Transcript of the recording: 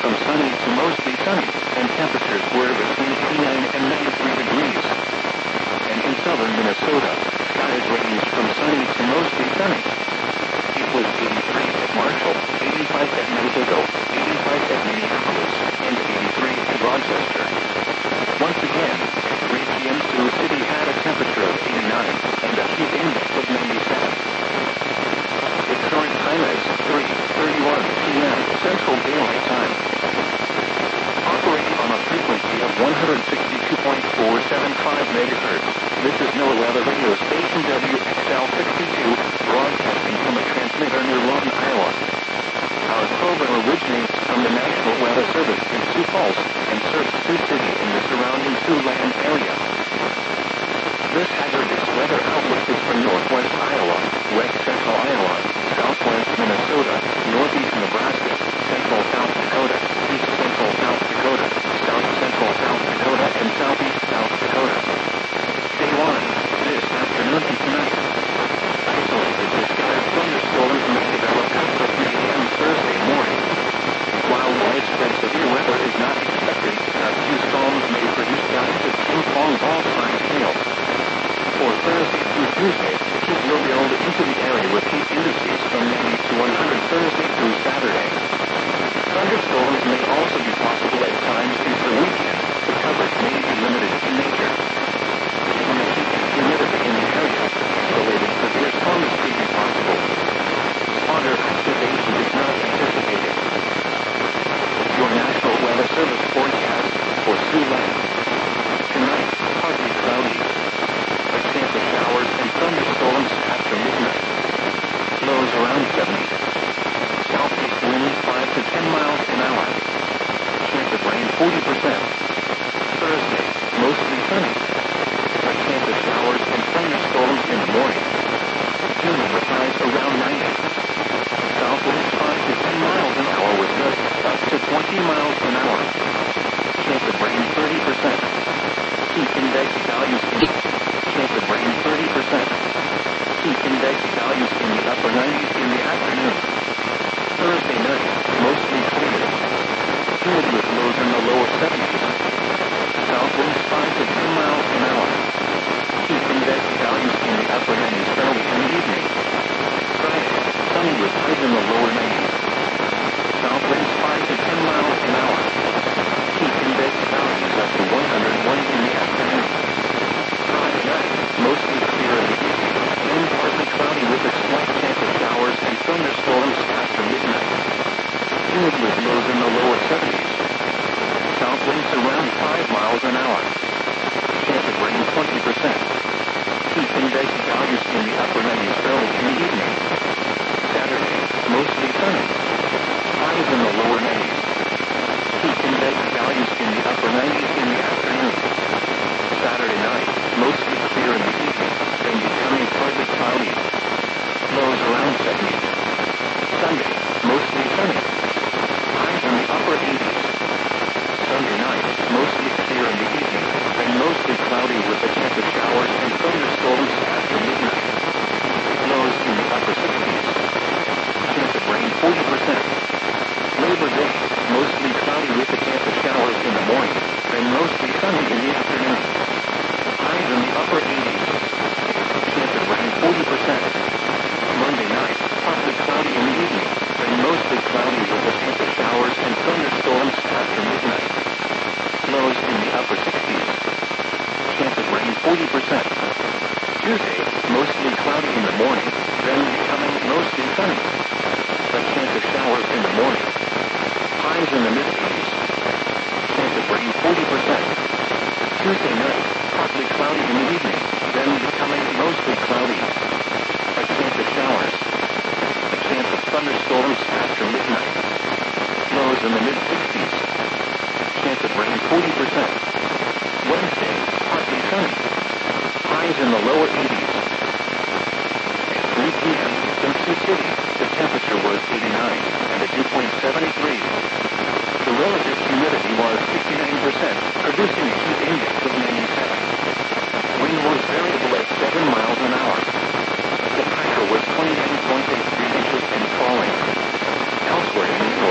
from sunny to mostly sunny, and temperatures were between 89 and 93 degrees. And in southern Minnesota, skies ranged from sunny to mostly sunny. It was 83 at Marshall, 85 at Nativo, 85 at Minneapolis, and 83 at Rochester. Once again, at 3 p.m. Sioux City had a temperature of 89 and a heat index of 97. The current time is 3:31 p.m. Central Daylight Time. Operating on a frequency of 162.475 MHz, this is NOAA Weather Radio Station WXL-62, broadcasting from a transmitter near Lawton, Iowa. Our program originates from the National Weather Service in Sioux Falls and serves Sioux City and the surrounding Siouxland area. This hazardous weather outlook is for northwest Iowa, west central Iowa, southwest Minnesota, northeast Nebraska, central South Dakota, east central South Dakota, south central South Dakota, and southeast South Dakota. Day 1, this afternoon and tonight. Isolated disguised thunderstorms may develop after 3 a.m. Thursday morning. While widespread severe weather is not expected, a few storms may produce gusts of ping-pong ball-sized hail. For Thursday through Tuesday, heat will build into the area with heat indices from 90 to 100 Thursday through Saturday. Thunderstorms may also be possible at times into the weekend, but coverage may be limited in nature. Given the heat and humidity in the area, isolated severe storms may be possible. Water activation is not anticipated. Your National Weather Service forecast for Siouxland. Tonight, partly cloudy. A chance of showers and thunderstorms after midnight. Lows around 70. Southeast winds 5 to 10 miles an hour. Chance of rain 40%. Thursday, mostly sunny. A chance of showers and thunderstorms in the morning. Humid with highs around 90. South winds 5 to 10 miles an hour with gusts up to 20 miles an hour. Chance of rain 30%. Heat index values in chance of rain 30%. Heat index values in the upper 90s in the afternoon. Thursday night, mostly clear. Humid with lows in the lower 70s. South winds 5 to 10 miles an hour. Heat index values in the upper 90s early in the evening. Friday, sunny with highs in the lower 90s. South winds 5 to 10 miles an hour. Heat index values up to 101 in the afternoon. Friday night, mostly clear in the evening, then partly cloudy with a slight chance of showers and thunderstorms after midnight. Humid with lows in the lower 70s. South winds around 5 miles an hour. Chance of rain 20%. Heat index values in the upper 90s early in the evening. Saturday, mostly sunny. Highs in the lower 90s. Heat index values in the upper 90s in the afternoon. Saturday night, mostly clear in the evening, then becoming partly cloudy. Lows around 70. Sunday, mostly sunny. Highs in the upper 80s. Sunday night, mostly clear in the evening, then mostly cloudy with a chance of showers and thunderstorms after midnight. Lows in the upper 60s. Chance of rain 40%. Labor Day, mostly cloudy with a chance of showers in the morning, then mostly sunny in the afternoon. Highs in the upper 80s. Chance of rain 40%. Monday night, partly cloudy in the evening, then mostly cloudy with a chance of showers and thunderstorms after midnight. Lows in the upper 60s. Chance of rain 40%. Tuesday, mostly cloudy in the morning, then becoming mostly sunny. A chance of showers in the morning. Highs in the mid-80s. Chance of rain 40%. Tuesday night, partly cloudy in the evening, then becoming mostly cloudy. A chance of showers. A chance of thunderstorms after midnight. Lows in the mid-60s. Chance of rain 40%. Wednesday, partly sunny. Highs in the lower 80s. At 3 p.m. in Sioux City, the temperature was 89 and the dew point 73. The relative humidity was 69%, producing a